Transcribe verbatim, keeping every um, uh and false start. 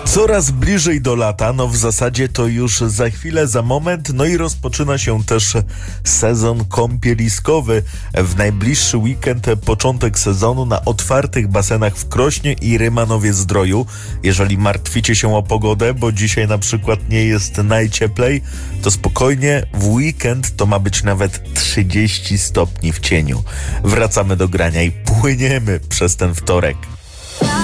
Coraz bliżej do lata, no w zasadzie to już za chwilę, za moment, no i rozpoczyna się też sezon kąpieliskowy. W najbliższy weekend początek sezonu na otwartych basenach w Krośnie i Rymanowie-Zdroju. Jeżeli martwicie się o pogodę, bo dzisiaj na przykład nie jest najcieplej, to spokojnie, w weekend to ma być nawet trzydzieści stopni w cieniu. Wracamy do grania i płyniemy przez ten wtorek.